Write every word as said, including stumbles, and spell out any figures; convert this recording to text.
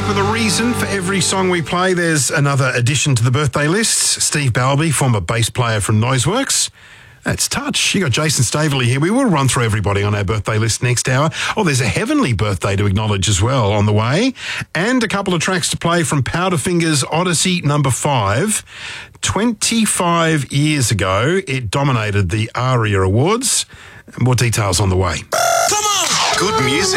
with a reason for every song we play. There's another addition to the birthday list. Steve Balby, former bass player from Noiseworks. That's touch. You got Jason Staveley here. We will run through everybody on our birthday list next hour. Oh, there's a heavenly birthday to acknowledge as well on the way. And a couple of tracks to play from Powderfinger's Odyssey number five. twenty-five years ago, it dominated the ARIA Awards. More details on the way. Come on! Good music.